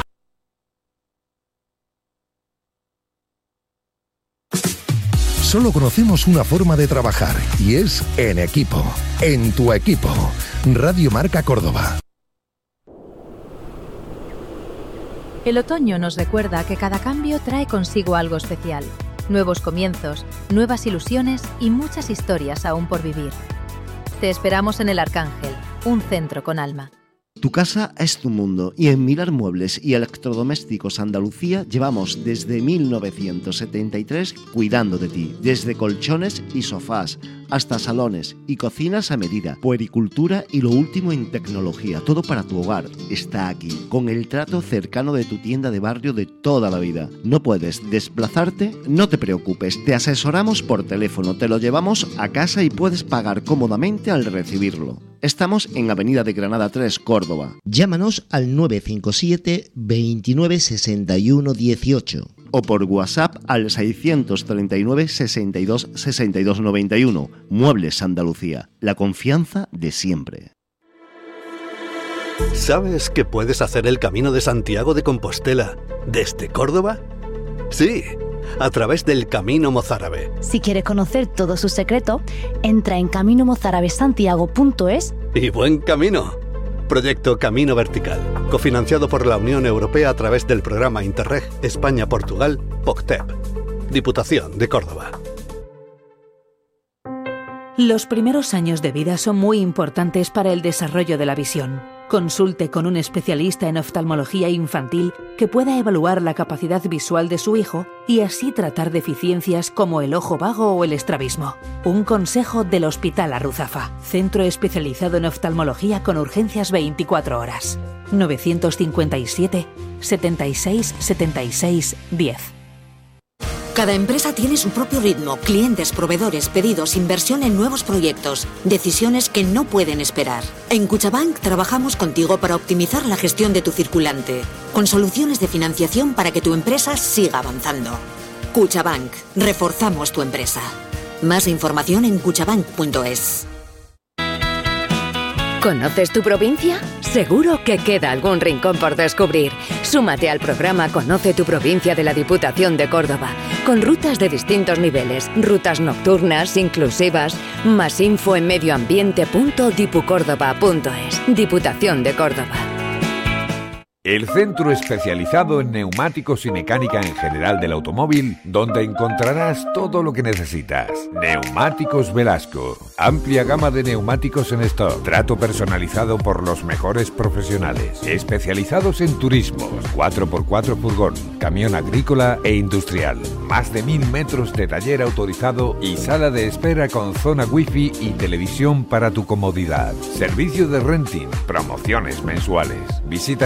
Speaker 7: Solo conocemos una forma de trabajar y es en equipo, en tu equipo. Radio Marca Córdoba.
Speaker 8: El otoño nos recuerda que cada cambio trae consigo algo especial. Nuevos comienzos, nuevas ilusiones y muchas historias aún por vivir. Te esperamos en El Arcángel, un centro con alma.
Speaker 9: Tu casa es tu mundo y en Milar Muebles y Electrodomésticos Andalucía llevamos desde mil novecientos setenta y tres cuidando de ti, desde colchones y sofás hasta salones y cocinas a medida, puericultura y lo último en tecnología, todo para tu hogar está aquí, con el trato cercano de tu tienda de barrio de toda la vida. ¿No puedes desplazarte? No te preocupes, te asesoramos por teléfono, te lo llevamos a casa y puedes pagar cómodamente al recibirlo. Estamos en Avenida de Granada tres, Córdoba.
Speaker 10: Llámanos al nueve cinco siete, veintinueve, sesenta y uno, dieciocho.
Speaker 9: O por WhatsApp al seiscientos treinta y nueve, sesenta y dos, sesenta y dos, noventa y uno. Muebles Andalucía, la confianza de siempre.
Speaker 5: ¿Sabes que puedes hacer el Camino de Santiago de Compostela desde Córdoba? Sí, a través del Camino Mozárabe.
Speaker 11: Si quieres conocer todo su secreto, entra en camino mozárabe santiago punto es.
Speaker 5: Y buen camino. Proyecto Camino Vertical, cofinanciado por la Unión Europea a través del programa Interreg España-Portugal, P O C T E P. Diputación de Córdoba.
Speaker 12: Los primeros años de vida son muy importantes para el desarrollo de la visión. Consulte con un especialista en oftalmología infantil que pueda evaluar la capacidad visual de su hijo y así tratar deficiencias como el ojo vago o el estrabismo. Un consejo del Hospital Arruzafa, centro especializado en oftalmología con urgencias veinticuatro horas. novecientos cincuenta y siete, setenta y seis, setenta y seis, diez.
Speaker 13: Cada empresa tiene su propio ritmo, clientes, proveedores, pedidos, inversión en nuevos proyectos, decisiones que no pueden esperar. En Cuchabank trabajamos contigo para optimizar la gestión de tu circulante, con soluciones de financiación para que tu empresa siga avanzando. Cuchabank, reforzamos tu empresa. Más información en cuchabank punto es.
Speaker 14: ¿Conoces tu provincia? Seguro que queda algún rincón por descubrir. Súmate al programa Conoce tu provincia de la Diputación de Córdoba, con rutas de distintos niveles, rutas nocturnas, inclusivas. Más info en medioambiente punto dipucórdoba punto es. Diputación de Córdoba.
Speaker 15: El centro especializado en neumáticos y mecánica en general del automóvil, donde encontrarás todo lo que necesitas. Neumáticos Velasco. Amplia gama de neumáticos en stock. Trato personalizado por los mejores profesionales. Especializados en turismos, cuatro por cuatro furgón, camión agrícola e industrial. Más de mil metros de taller autorizado y sala de espera con zona wifi y televisión para tu comodidad. Servicio de renting, promociones mensuales. Visítanos en Poniente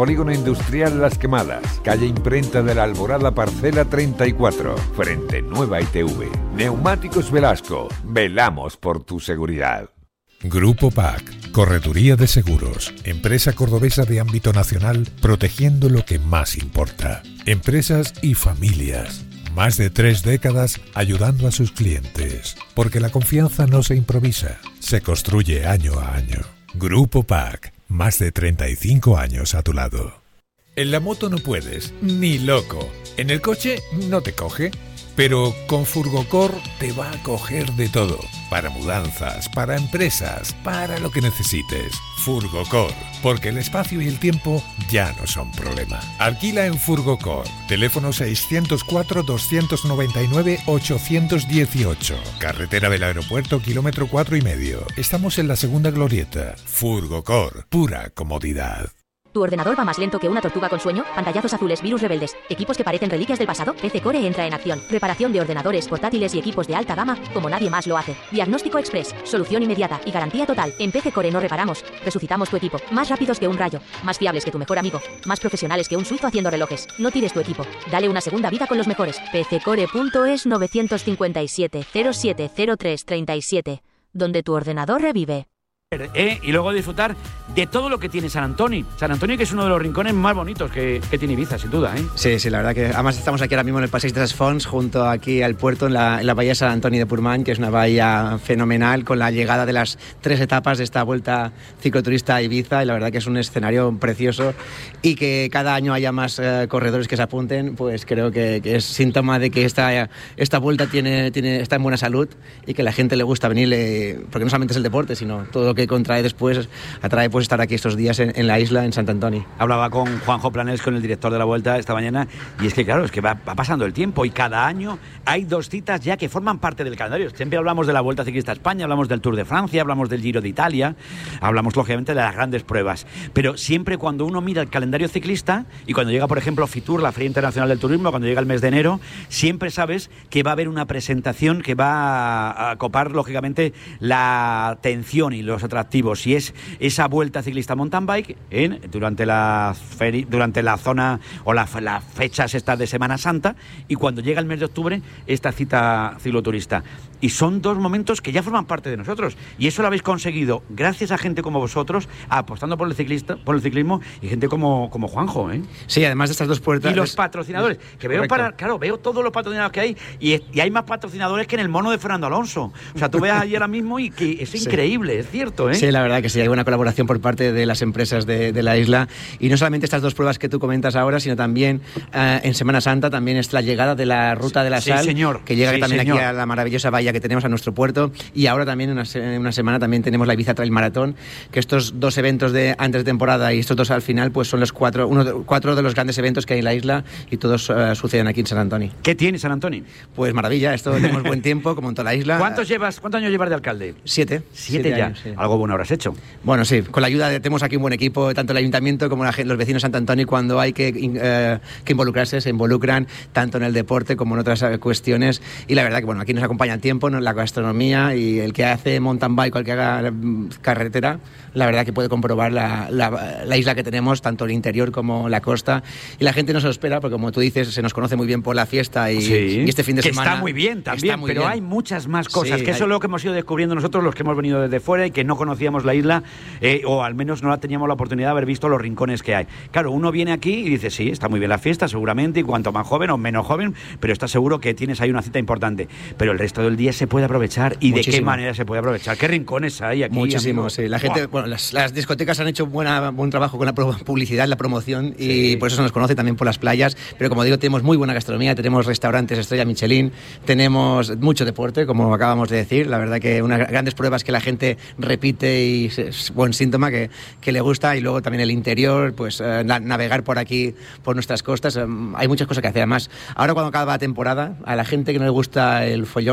Speaker 15: Polígono Industrial Las Quemadas, calle Imprenta de la Alborada, parcela treinta y cuatro, frente Nueva I T V. Neumáticos Velasco, velamos por tu seguridad.
Speaker 16: Grupo P A C, Correduría de Seguros, empresa cordobesa de ámbito nacional, protegiendo lo que más importa. Empresas y familias. Más de tres décadas ayudando a sus clientes. Porque la confianza no se improvisa, se construye año a año. Grupo P A C, más de treinta y cinco años a tu lado. En la moto no puedes, ni loco. En el coche no te coge. Pero con Furgocor te va a coger de todo. Para mudanzas, para empresas, para lo que necesites. Furgocor, porque el espacio y el tiempo ya no son problema. Alquila en Furgocor. Teléfono seiscientos cuatro, doscientos noventa y nueve, ochocientos dieciocho. Carretera del Aeropuerto, kilómetro cuatro y medio. Estamos en la segunda glorieta. Furgocor, pura comodidad.
Speaker 17: ¿Tu ordenador va más lento que una tortuga con sueño? ¿Pantallazos azules, virus rebeldes, equipos que parecen reliquias del pasado? P C Core entra en acción. Reparación de ordenadores, portátiles y equipos de alta gama como nadie más lo hace. Diagnóstico express, solución inmediata y garantía total. En P C Core no reparamos, resucitamos tu equipo. Más rápidos que un rayo, más fiables que tu mejor amigo, más profesionales que un suizo haciendo relojes. No tires tu equipo, dale una segunda vida con los mejores. P C core punto es nueve cinco siete, cero siete cero tres tres siete, donde tu ordenador revive.
Speaker 1: Eh, y luego disfrutar de todo lo que tiene San Antonio. San Antonio, que es uno de los rincones más bonitos que, que tiene Ibiza, sin duda, ¿eh?
Speaker 18: Sí, sí, la verdad que además estamos aquí ahora mismo en el Passeig de les Fonts, junto aquí al puerto, en la, en la bahía de San Antonio de Purmán, que es una bahía fenomenal, con la llegada de las tres etapas de esta vuelta cicloturista a Ibiza, y la verdad que es un escenario precioso, y que cada año haya más eh, corredores que se apunten, pues creo que, que es síntoma de que esta, esta vuelta tiene, tiene, está en buena salud, y que a la gente le gusta venir, porque no solamente es el deporte, sino todo lo que contrae después, atrae pues estar aquí estos días en, en la isla, en Sant Antoni.
Speaker 1: Hablaba con Juanjo Planels, con el director de la Vuelta esta mañana, y es que claro, es que va, va pasando el tiempo y cada año hay dos citas ya que forman parte del calendario. Siempre hablamos de la Vuelta Ciclista a España, hablamos del Tour de Francia, hablamos del Giro de Italia, hablamos lógicamente de las grandes pruebas, pero siempre cuando uno mira el calendario ciclista y cuando llega por ejemplo Fitur, la Feria Internacional del Turismo, cuando llega el mes de enero, siempre sabes que va a haber una presentación que va a copar lógicamente la atención y los atractivos. Si es esa Vuelta Ciclista Mountain Bike en, durante, la feri, durante la zona o las la fechas estas de Semana Santa, y cuando llega el mes de octubre esta cita cicloturista. Y son dos momentos que ya forman parte de nosotros, y eso lo habéis conseguido gracias a gente como vosotros, apostando por el ciclista, por el ciclismo, y gente como, como Juanjo, ¿eh?
Speaker 18: Sí, además de estas dos puertas.
Speaker 1: Y los patrocinadores, que veo para, claro, veo todos los patrocinadores que hay, y, y hay más patrocinadores que en el mono de Fernando Alonso. O sea, tú ves ahí ahora mismo y que es increíble, sí. Es cierto, ¿eh?
Speaker 18: Sí, la verdad que sí, hay buena colaboración por parte de las empresas de, de la isla, y no solamente estas dos pruebas que tú comentas ahora, sino también uh, en Semana Santa también es la llegada de la Ruta de la
Speaker 1: sí,
Speaker 18: Sal,
Speaker 1: señor.
Speaker 18: que llega
Speaker 1: sí,
Speaker 18: también
Speaker 1: señor.
Speaker 18: aquí a la maravillosa bahía que tenemos a nuestro puerto, y ahora también en una, en una semana también tenemos la Ibiza Trail Maratón, que estos dos eventos de antes de temporada y estos dos al final pues son los cuatro, uno de, cuatro de los grandes eventos que hay en la isla, y todos uh, suceden aquí en San Antonio.
Speaker 1: ¿Qué tiene San Antonio?
Speaker 18: Pues maravilla, esto tenemos buen tiempo como en toda la isla.
Speaker 1: ¿Cuántos llevas, cuántos años llevas de alcalde?
Speaker 18: Siete.
Speaker 1: Siete,
Speaker 18: Siete
Speaker 1: ya.
Speaker 18: años, sí.
Speaker 1: Algo bueno habrás hecho.
Speaker 18: Bueno, sí, con la ayuda de, tenemos aquí un buen equipo, tanto el ayuntamiento como la, los vecinos de Sant Antoni, cuando hay que, eh, que involucrarse, se involucran tanto en el deporte como en otras cuestiones, y la verdad que bueno, aquí nos acompaña el tiempo, ¿no? La gastronomía, y el que hace mountain bike o el que haga carretera, la verdad que puede comprobar la, la, la isla que tenemos, tanto el interior como la costa, y la gente no se lo espera, porque como tú dices, se nos conoce muy bien por la fiesta y,
Speaker 1: sí,
Speaker 18: y este fin de
Speaker 1: que
Speaker 18: semana
Speaker 1: está muy bien también,
Speaker 18: muy
Speaker 1: pero
Speaker 18: bien.
Speaker 1: Hay muchas más cosas,
Speaker 18: sí,
Speaker 1: que eso
Speaker 18: hay...
Speaker 1: es lo que hemos ido descubriendo nosotros, los que hemos venido desde fuera y que no conocíamos la isla, eh, o al menos no la teníamos la oportunidad de haber visto los rincones que hay. Claro, uno viene aquí y dice, sí, está muy bien la fiesta, seguramente, y cuanto más joven o menos joven, pero está seguro que tienes ahí una cita importante, pero el resto del día se puede aprovechar, y Muchísimo. De qué manera se puede aprovechar, qué rincones hay aquí.
Speaker 18: Muchísimo,
Speaker 1: amigo.
Speaker 18: Sí. La gente, bueno, las, las discotecas han hecho buena, buen trabajo con la publicidad, la promoción, sí. Y por eso se nos conoce también por las playas, pero como digo, tenemos muy buena gastronomía, tenemos restaurantes estrella Michelin, tenemos mucho deporte, como acabamos de decir, la verdad que unas grandes pruebas que la gente repite y es buen síntoma que, que le gusta, y luego también el interior, pues eh, navegar por aquí, por nuestras costas, eh, hay muchas cosas que hacer. Además, ahora cuando acaba la temporada, a la gente que no le gusta el follón, pues es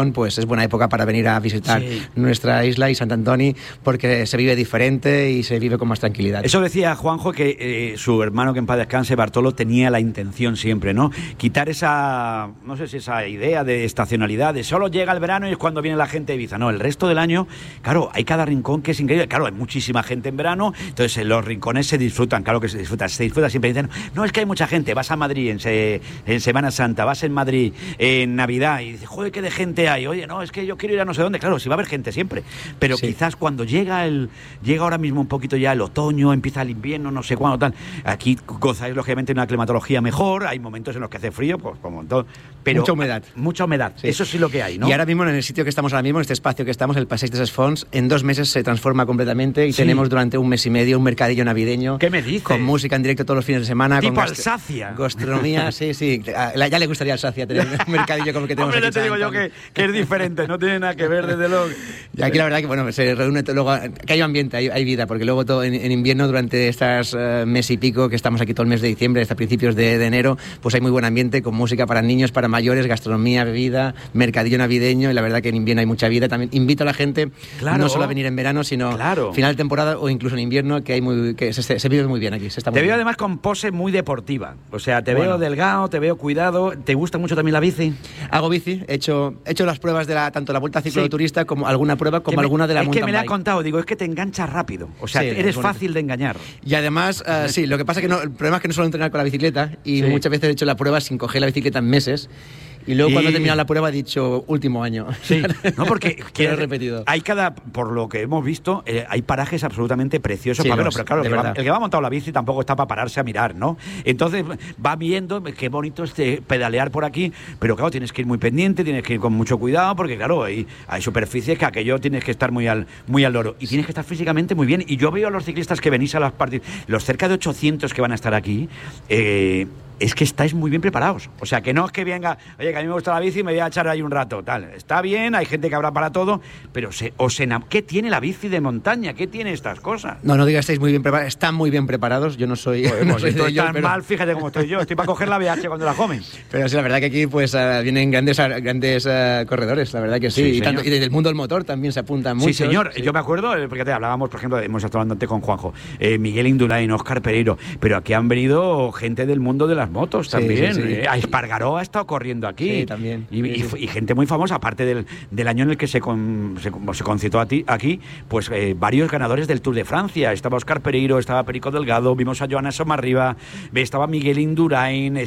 Speaker 18: es buena época para venir a visitar
Speaker 1: Sí.
Speaker 18: nuestra isla y Sant Antoni, porque se vive diferente y se vive con más tranquilidad.
Speaker 1: Eso decía Juanjo, que eh, su hermano, que en paz descanse, Bartolo, tenía la intención siempre, ¿no? Quitar esa, no sé si esa idea de estacionalidad, de solo llega el verano y es cuando viene la gente de Ibiza. No, el resto del año, claro, hay cada rincón que es increíble. Claro, hay muchísima gente en verano, entonces en los rincones se disfrutan, claro que se disfruta, se disfruta siempre. Dicen, no, es que hay mucha gente, vas a Madrid en, se, en Semana Santa, vas en Madrid en Navidad y dices, joder, qué de gente hay. Oye, no, es que yo quiero ir a no sé dónde. Claro, sí va a haber gente siempre, pero sí. Quizás cuando llega el llega ahora mismo un poquito ya el otoño, empieza el invierno, no sé cuándo tal, aquí gozáis lógicamente una climatología mejor, hay momentos en los que hace frío, pues como todo, pero
Speaker 18: mucha humedad.
Speaker 1: Mucha humedad, sí. Eso sí lo que hay, ¿no?
Speaker 18: Y ahora mismo en el sitio que estamos ahora mismo, en este espacio que estamos, el Passeig de ses Fonts, en dos meses se transforma completamente y sí. Tenemos durante un mes y medio un mercadillo navideño.
Speaker 1: ¿Qué me dices?
Speaker 18: Con música en directo todos los fines de semana.
Speaker 1: Tipo
Speaker 18: con
Speaker 1: Alsacia.
Speaker 18: Gastronomía, sí, sí. Ya le gustaría a Alsacia tener un mercadillo como el que tenemos.
Speaker 1: Hombre,
Speaker 18: aquí.
Speaker 1: Ya te digo yo que, que es diferente, no tiene nada que ver desde luego.
Speaker 18: Y aquí la verdad que bueno, se reúne todo, luego, que hay ambiente, hay, hay vida, porque luego todo en, en invierno, durante estas uh, mes y pico, que estamos aquí todo el mes de diciembre, hasta principios de, de enero, pues hay muy buen ambiente, con música para niños, para mayores, gastronomía, bebida, mercadillo navideño, y la verdad que en invierno hay mucha vida. También invito a la gente, claro. No solo a venir en verano, sino claro. Final de temporada o incluso en invierno, que hay muy, que se, se vive muy bien aquí. Se está muy
Speaker 1: te
Speaker 18: bien.
Speaker 1: Veo además con pose muy deportiva, o sea, te
Speaker 18: bueno.
Speaker 1: veo delgado, te veo cuidado. ¿Te gusta mucho también la bici?
Speaker 18: Hago bici, he hecho, he hecho las pruebas de la, tanto la Vuelta Cicloturista sí. como alguna prueba, como
Speaker 1: me,
Speaker 18: alguna de la
Speaker 1: es
Speaker 18: mountain
Speaker 1: que me la
Speaker 18: bike.
Speaker 1: ha contado, digo, es que te enganchas rápido, o sea,
Speaker 18: sí,
Speaker 1: eres fácil de engañar.
Speaker 18: Y además, uh, sí, lo que pasa es que no, el problema es que no suelo entrenar con la bicicleta y sí. Muchas veces he hecho la prueba sin coger la bicicleta en meses. Y luego y... cuando he terminado la prueba he dicho último año.
Speaker 1: Sí, no, porque
Speaker 18: que he repetido.
Speaker 1: Hay cada, por lo que hemos visto, eh, hay parajes absolutamente preciosos
Speaker 18: sí,
Speaker 1: para verlo,
Speaker 18: los,
Speaker 1: pero claro, el que, va, el que va montado la bici tampoco está para pararse a mirar, ¿no? Entonces va viendo qué bonito es de pedalear por aquí, pero claro, tienes que ir muy pendiente, tienes que ir con mucho cuidado, porque claro, hay, hay superficies que aquello tienes que estar muy al, muy al loro y tienes que estar físicamente muy bien. Y yo veo a los ciclistas que venís a las partidas, los cerca de ochocientos que van a estar aquí, eh, es que estáis muy bien preparados. O sea, que no es que venga, oye, que a mí me gusta la bici y me voy a echar ahí un rato, tal. Está bien, hay gente que habrá para todo, pero se, os enam- ¿qué tiene la bici de montaña? ¿Qué tiene estas cosas?
Speaker 18: No, no digas estáis muy bien preparados, están muy bien preparados. Yo no soy...
Speaker 1: Pues,
Speaker 18: no
Speaker 1: pues
Speaker 18: soy
Speaker 1: si tú
Speaker 18: de ellos,
Speaker 1: estás
Speaker 18: pero...
Speaker 1: mal, fíjate cómo estoy yo. Estoy para coger la B H cuando la comen.
Speaker 18: Pero sí, la verdad que aquí pues uh, vienen grandes, uh, grandes uh, corredores, la verdad que sí. sí y, tanto, y desde el mundo del motor también se apuntan muchos.
Speaker 1: Sí, señor. Sí. Yo me acuerdo, porque te hablábamos, por ejemplo, hemos estado hablando antes con Juanjo, eh, Miguel Indurain, Óscar Pereiro, pero aquí han venido gente del mundo de las motos también. Sí, sí, sí. Eh, Espargaró ha estado corriendo aquí.
Speaker 18: Sí, también.
Speaker 1: Y,
Speaker 18: sí, sí.
Speaker 1: y, y gente muy famosa, aparte del, del año en el que se, con, se, se concitó a ti, aquí, pues eh, varios ganadores del Tour de Francia. Estaba Óscar Pereiro, estaba Perico Delgado, vimos a Joana Somarriba, estaba Miguel Indurain,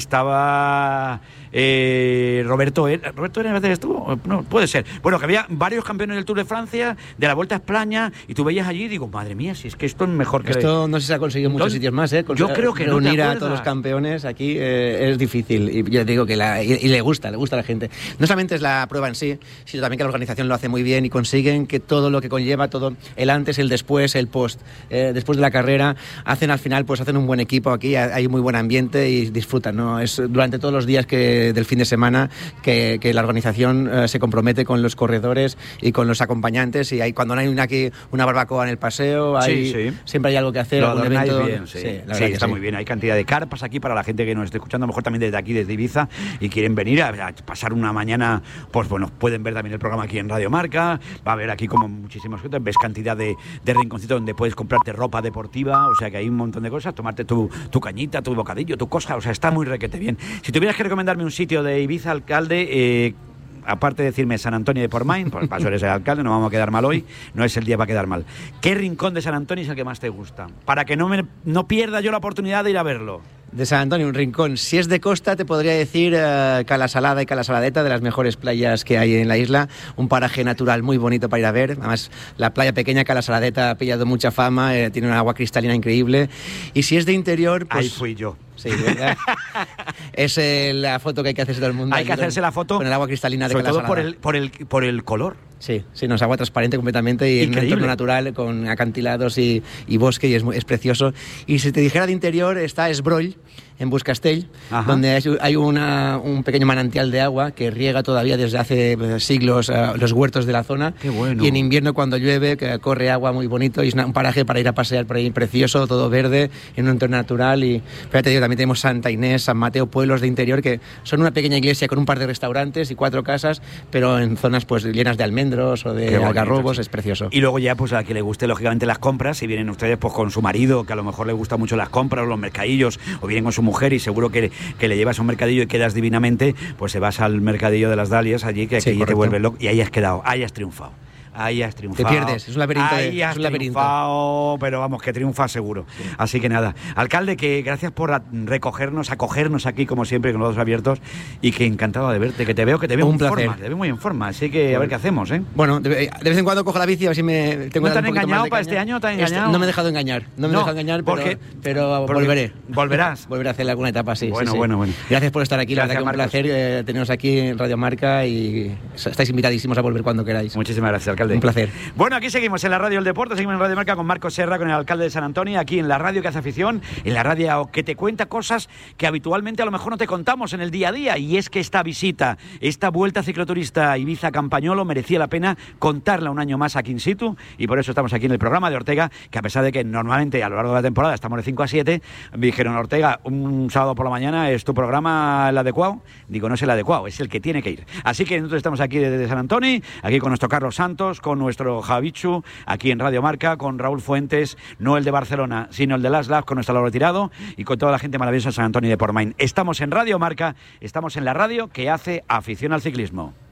Speaker 1: estaba eh, Roberto Heras. ¿Roberto Heras estuvo? No, puede ser. Bueno, que había varios campeones del Tour de Francia, de la Vuelta a España, y tú veías allí y digo, madre mía, si es que esto es mejor que...
Speaker 18: Esto no sé si se ha conseguido en muchos sitios más, ¿eh? Con,
Speaker 1: yo creo que
Speaker 18: reunir
Speaker 1: no
Speaker 18: a todos los campeones aquí eh, es difícil. Y yo digo que la, y, y le gusta, le gusta a la gente. No solamente es la prueba en sí, sino también que la organización lo hace muy bien y consiguen que todo lo que conlleva, todo el antes, el después, el post, eh, después de la carrera, hacen al final, pues hacen un buen equipo aquí, hay muy buen ambiente y disfrutan, ¿no? Es durante todos los días que, del fin de semana que, que la organización eh, se compromete con los corredores y con los acompañantes, y hay, cuando no hay una, aquí, una barbacoa en el paseo, hay,
Speaker 1: sí, sí.
Speaker 18: siempre hay algo que hacer,
Speaker 1: lo
Speaker 18: algún evento.
Speaker 1: Bien, sí,
Speaker 18: sí, la
Speaker 1: sí
Speaker 18: verdad
Speaker 1: está
Speaker 18: sí.
Speaker 1: muy bien. Hay cantidad de carpas aquí para la gente que nos esté escuchando, a lo mejor también desde aquí, desde Ibiza, y quieren venir a, a pasar una mañana, pues bueno, pueden ver también el programa aquí en Radio Marca, va a haber aquí como muchísimas cosas, ves cantidad de, de rinconcitos donde puedes comprarte ropa deportiva, o sea que hay un montón de cosas, tomarte tu, tu cañita, tu bocadillo, tu cosa, o sea, está muy requete bien. Si tuvieras que recomendarme un sitio de Ibiza, alcalde, eh, aparte de decirme San Antonio de Portmain, pues paso eres el alcalde, no vamos a quedar mal hoy, no es el día para quedar mal. ¿Qué rincón de San Antonio es el que más te gusta? Para que no, me, no pierda yo la oportunidad de ir a verlo.
Speaker 18: De San Antonio, un rincón. Si es de costa, te podría decir uh, Cala Salada y Cala Saladeta, de las mejores playas que hay en la isla. Un paraje natural muy bonito para ir a ver. Además, la playa pequeña Cala Saladeta ha pillado mucha fama, eh, tiene un agua cristalina increíble. Y si es de interior, pues...
Speaker 1: Ahí fui yo.
Speaker 18: Sí, ¿verdad? Es eh, la foto que hay que hacerse todo el mundo.
Speaker 1: Hay que hacerse la foto
Speaker 18: con el agua cristalina de
Speaker 1: sobre
Speaker 18: Cala
Speaker 1: todo
Speaker 18: Salada.
Speaker 1: por el, por, el, por el color.
Speaker 18: Sí, sí, no, es agua transparente completamente y en un entorno natural con acantilados y, y bosque, y es, muy, es precioso. Y si te dijera de interior, está Esbroll, en Buscastell,
Speaker 1: Ajá.
Speaker 18: donde hay, hay una, un pequeño manantial de agua que riega todavía desde hace eh, siglos uh, los huertos de la zona.
Speaker 1: Qué bueno.
Speaker 18: Y en invierno, cuando llueve, que corre agua muy bonito y es un paraje para ir a pasear por ahí precioso, todo verde, en un entorno natural. Y fíjate, digo, también tenemos Santa Inés, San Mateo, pueblos de interior que son una pequeña iglesia con un par de restaurantes y cuatro casas, pero en zonas pues llenas de almendros o de algarrobos, sí. Es precioso.
Speaker 1: Y luego ya, pues a que le guste lógicamente las compras, si vienen ustedes pues con su marido, que a lo mejor le gustan mucho las compras, los mercadillos, o vienen con su mujer y seguro que, que le llevas a un mercadillo y quedas divinamente, pues se vas al mercadillo de las Dalias allí, que aquí sí, te vuelve loco, y ahí has quedado, ahí has triunfado. Ahí has triunfado.
Speaker 18: Te pierdes, es un laberinto.
Speaker 1: Ahí
Speaker 18: de,
Speaker 1: has
Speaker 18: es un laberinto.
Speaker 1: triunfado, pero vamos, que triunfas seguro. Sí. Así que nada, alcalde, que gracias por recogernos, acogernos aquí como siempre con los ojos abiertos y que encantado de verte, que te veo que te veo
Speaker 18: un
Speaker 1: en
Speaker 18: placer.
Speaker 1: forma, te veo muy en forma, así que a ver qué hacemos, ¿eh?
Speaker 18: Bueno, de, de vez en cuando cojo la bici a ver si me tengo.
Speaker 1: ¿No te han engañado para este año? ¿Te han engañado?
Speaker 18: Este, no me he dejado engañar, no me
Speaker 1: no,
Speaker 18: he dejado engañar, pero,
Speaker 1: porque,
Speaker 18: pero
Speaker 1: porque
Speaker 18: volveré.
Speaker 1: ¿Volverás?
Speaker 18: Volveré a hacer alguna etapa, sí.
Speaker 1: Bueno,
Speaker 18: sí, sí.
Speaker 1: bueno, bueno.
Speaker 18: Gracias por estar aquí,
Speaker 1: gracias,
Speaker 18: la verdad que
Speaker 1: Marcos.
Speaker 18: un placer eh, teneros aquí en Radio Marca y estáis invitadísimos a volver cuando queráis.
Speaker 1: Muchísimas gracias, alcalde.
Speaker 18: Un placer.
Speaker 1: Bueno, aquí seguimos en la Radio del Deporte, seguimos en Radio Marca con Marcos Serra, con el alcalde de San Antonio, aquí en la radio que hace afición, en la radio que te cuenta cosas que habitualmente a lo mejor no te contamos en el día a día, y es que esta visita, esta vuelta cicloturista Ibiza-Campañolo merecía la pena contarla un año más aquí in situ, y por eso estamos aquí en el programa de Ortega, que a pesar de que normalmente a lo largo de la temporada estamos de cinco a siete, me dijeron, Ortega, un sábado por la mañana es tu programa el adecuado. Digo, no es el adecuado, es el que tiene que ir. Así que nosotros estamos aquí desde San Antonio, aquí con nuestro Carlos Santos, con nuestro Javichu, aquí en Radio Marca, con Raúl Fuentes, no el de Barcelona, sino el de Las Labs, con nuestro Lauro Tirado y con toda la gente maravillosa de San Antonio de Portmain. Estamos en Radio Marca, estamos en la radio que hace afición al ciclismo.